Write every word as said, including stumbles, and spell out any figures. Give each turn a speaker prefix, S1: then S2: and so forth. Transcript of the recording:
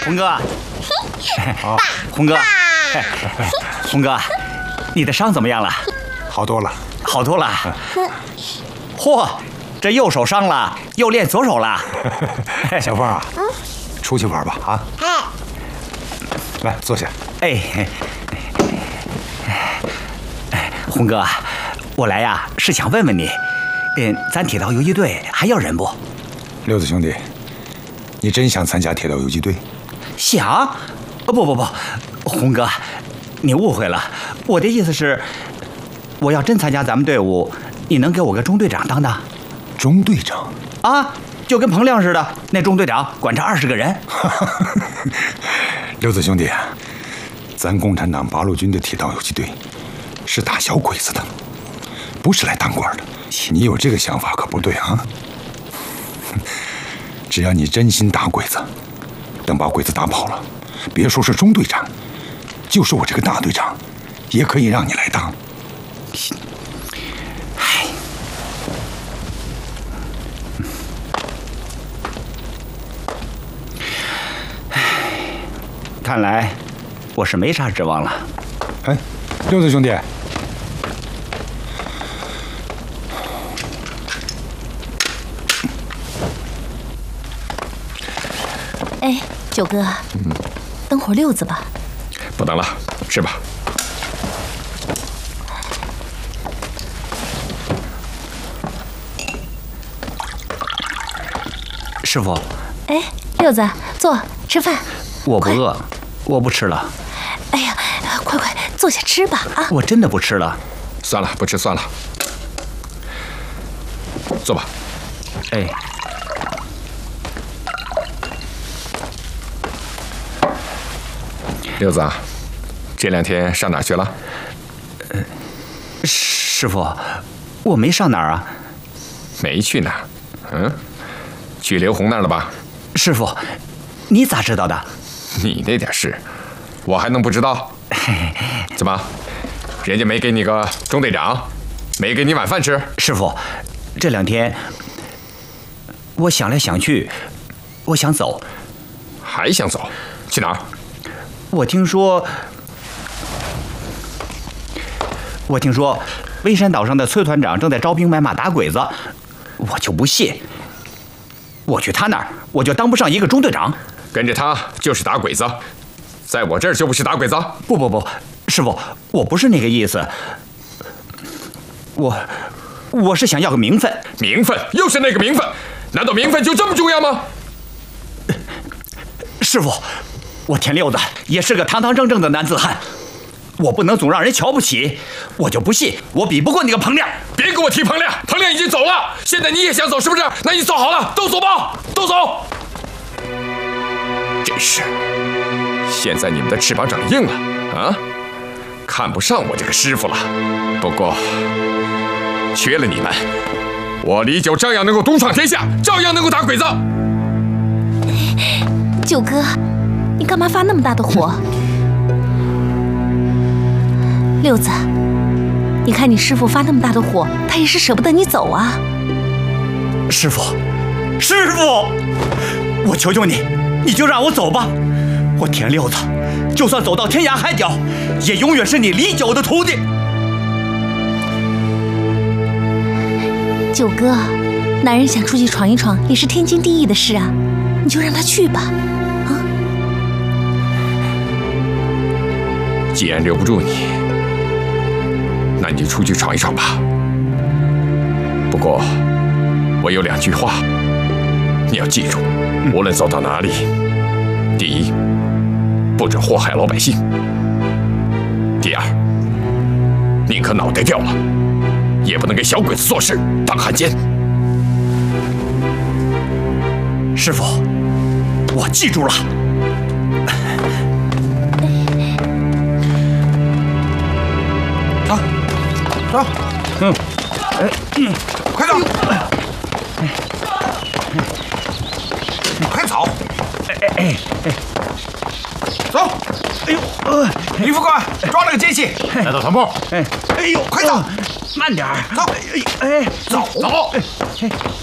S1: 红哥，红哥，红哥，你的伤怎么样了？
S2: 好多了，
S1: 好多了。嚯，这右手伤了，又练左手了。
S2: 小凤啊，出去玩吧啊！
S3: 哎，
S2: 来坐下。
S1: 哎，红哥，我来呀是想问问你，嗯，咱铁道游击队还要人不？
S2: 六子兄弟，你真想参加铁道游击队？
S1: 想？哦不不不，红哥，你误会了，我的意思是，我要真参加咱们队伍，你能给我个中队长当当？
S2: 中队长？
S1: 啊，就跟彭亮似的，那中队长管着二十个人。
S2: 六子兄弟，咱共产党八路军的铁道游击队是打小鬼子的，不是来当官的。你有这个想法可不对啊！只要你真心打鬼子，等把鬼子打跑了，别说是中队长，就是我这个大队长，也可以让你来当。
S1: 唉，看来我是没啥指望了。
S2: 哎，六子兄弟，
S4: 哎，九哥，嗯，等会儿六子吧。
S5: 不等了，吃吧。
S1: 师傅，
S4: 哎，六子，坐吃饭。
S1: 我不饿，我不吃了。
S4: 哎呀，快快坐下吃吧啊！
S1: 我真的不吃了。
S5: 算了，不吃算了。坐吧。
S1: 哎。
S5: 六子啊，这两天上哪儿去了？
S1: 呃，师傅，我没上哪儿啊。
S5: 没去哪儿？嗯，去刘红那儿了吧？
S1: 师傅，你咋知道的？
S5: 你那点事，我还能不知道？怎么，人家没给你个中队长，没给你晚饭吃？
S1: 师傅，这两天我想来想去，我想走。
S5: 还想走？去哪儿？
S1: 我听说，我听说，微山岛上的崔团长正在招兵买马打鬼子，我就不信，我去他那儿，我就当不上一个中队长。
S5: 跟着他就是打鬼子，在我这儿就不是打鬼子。
S1: 不不不，师傅，我不是那个意思，我我是想要个名分。
S5: 名分？又是那个名分？难道名分就这么重要吗？
S1: 师傅，我田六子也是个堂堂正正的男子汉，我不能总让人瞧不起。我就不信我比不过那个彭亮。
S5: 别给我提彭亮，彭亮已经走了，现在你也想走是不是？那你走好了，都走吧，都走。真是，现在你们的翅膀长硬了啊，看不上我这个师傅了。不过，缺了你们，我李九照样能够独闯天下，照样能够打鬼子。
S4: 九哥，你干嘛发那么大的火？六子，你看你师傅发那么大的火，他也是舍不得你走啊。
S1: 师傅，师傅，我求求你，你就让我走吧。我田六子，就算走到天涯海角，也永远是你李九的徒弟。
S4: 九哥，男人想出去闯一闯，也是天经地义的事啊，你就让他去吧。
S5: 既然留不住你，那你就出去闯一闯吧。不过，我有两句话，你要记住，无论走到哪里，第一，不准祸害老百姓；第二，宁可脑袋掉了，也不能给小鬼子做事当汉奸。
S1: 师傅，我记住了。
S2: 走，
S1: 嗯，哎，嗯，
S2: 快走，你快走，
S1: 哎哎哎哎，
S2: 走，
S1: 哎呦，呃，
S2: 李副官抓了个奸细，带到团部。
S1: 哎，哎呦，
S2: 快走，
S1: 慢点儿，
S2: 走，
S1: 哎哎，
S2: 走走。
S1: 哎。